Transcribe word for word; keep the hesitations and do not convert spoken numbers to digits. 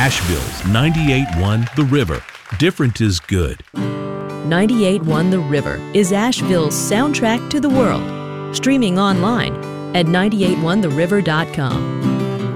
Asheville's ninety-eight point one The River. Different is good. ninety-eight point one The River is Asheville's soundtrack to the world. Streaming online at nine eight one the river dot com.